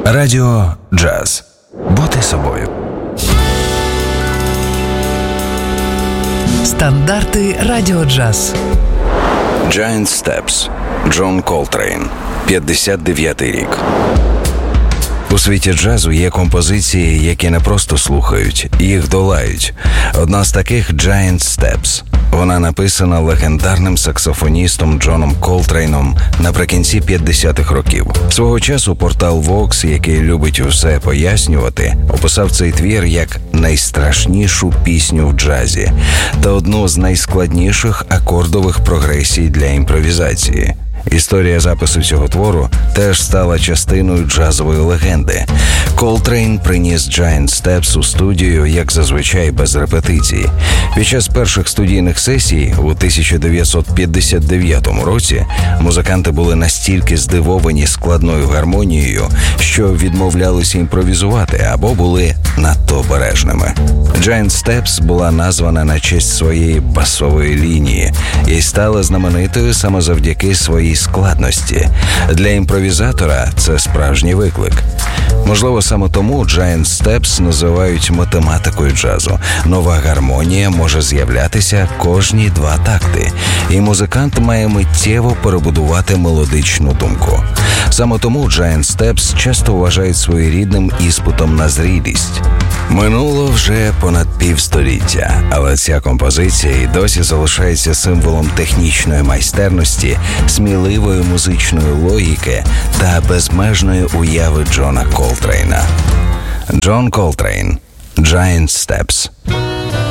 Радіо Джаз. Бути собою. Стандарти Радіо Джаз. Giant Steps. Джон Колтрейн. 59-й рік. У світі джазу є композиції, які не просто слухають, їх долають. Одна з таких – Giant Steps. Вона написана легендарним саксофоністом Джоном Колтрейном наприкінці 50-х років. Свого часу портал Vox, який любить усе пояснювати, описав цей твір як найстрашнішу пісню в джазі та одну з найскладніших акордових прогресій для імпровізації. Історія запису цього твору теж стала частиною джазової легенди. Колтрейн приніс Giant Steps у студію, як зазвичай, без репетицій. Під час перших студійних сесій у 1959 році музиканти були настільки здивовані складною гармонією, що відмовлялися імпровізувати або були надто обережними. Giant Steps була названа на честь своєї басової лінії і стала знаменитою саме завдяки своїй складності. Для імпровізатора це справжній виклик. Можливо, саме тому Giant Steps називають математикою джазу. Нова гармонія може з'являтися кожні 2 такти, і музикант має миттєво перебудувати мелодичну думку. Саме тому Giant Steps часто вважають своєрідним іспитом на зрілість. Минуло вже понад півстоліття, але ця композиція і досі залишається символом технічної майстерності, сміливої музичної логіки та безмежної уяви Джона Колтрейна. Джон Колтрейн. Giant Steps.